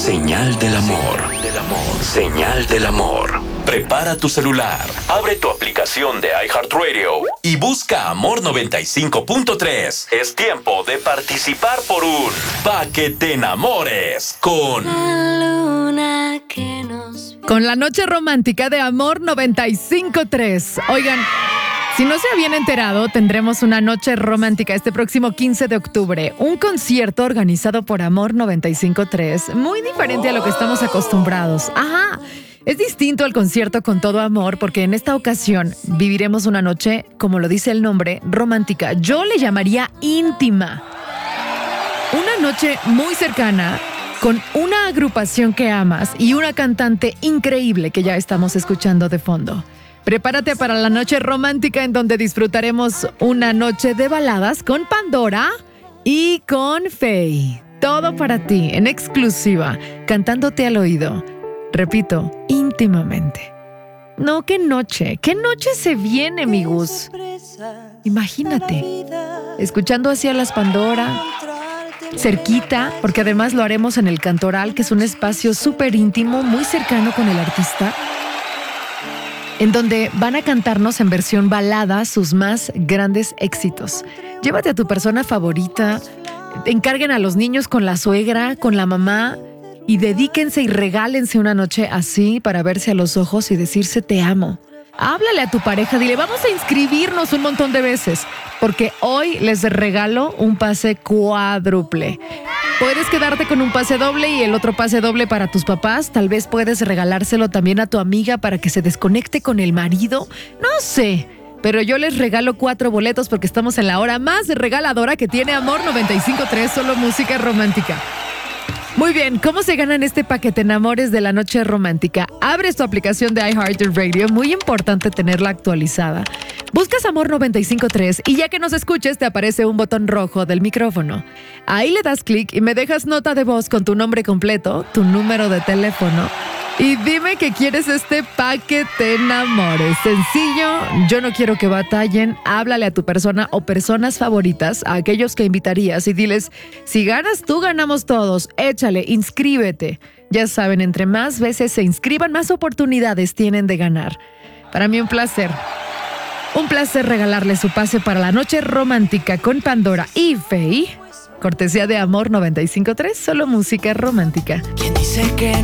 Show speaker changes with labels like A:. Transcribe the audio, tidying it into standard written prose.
A: Señal del amor. Señal del amor. Prepara tu celular, abre tu aplicación de iHeartRadio y busca Amor 95.3. Es tiempo de participar por un Pa' que te enamores con
B: la noche romántica de Amor 95.3. Oigan, si no se habían enterado, tendremos una noche romántica este próximo 15 de octubre. Un concierto organizado por Amor 95.3, muy diferente a lo que estamos acostumbrados. Ajá. Es distinto al concierto con todo amor porque en esta ocasión viviremos una noche, como lo dice el nombre, romántica. Yo le llamaría íntima. Una noche muy cercana, con una agrupación que amas y una cantante increíble que ya estamos escuchando de fondo. Prepárate para la noche romántica en donde disfrutaremos una noche de baladas con Pandora y con Faye. Todo para ti, en exclusiva, cantándote al oído. Repito, íntimamente. No, qué noche se viene, mi Gus. Imagínate, escuchando hacia las Pandora, cerquita, porque además lo haremos en el Cantoral, que es un espacio súper íntimo, muy cercano con el artista, en donde van a cantarnos en versión balada sus más grandes éxitos. Llévate a tu persona favorita, encarguen a los niños con la suegra, con la mamá, y dedíquense y regálense una noche así para verse a los ojos y decirse te amo. Háblale a tu pareja, dile, vamos a inscribirnos un montón de veces, porque hoy les regalo un pase cuádruple. Puedes quedarte con un pase doble y el otro pase doble para tus papás. Tal vez puedes regalárselo también a tu amiga para que se desconecte con el marido. No sé, pero yo les regalo 4 boletos porque estamos en la hora más regaladora que tiene Amor 95.3, solo música romántica. Muy bien, ¿cómo se ganan este paquete enamores de la noche romántica? Abres tu aplicación de iHeartRadio, muy importante tenerla actualizada. Buscas Amor 95.3 y ya que nos escuches te aparece un botón rojo del micrófono. Ahí le das clic y me dejas nota de voz con tu nombre completo, tu número de teléfono y dime que quieres este paquete enamores. Sencillo, yo no quiero que batallen. Háblale a tu persona o personas favoritas, a aquellos que invitarías y diles, si ganas tú, ganamos todos. Échale, inscríbete. Ya saben, entre más veces se inscriban, más oportunidades tienen de ganar. Para mí un placer. Un placer regalarle su pase para la noche romántica con Pandora y Faye. Cortesía de Amor 95.3, solo música romántica.
C: ¿Quién dice que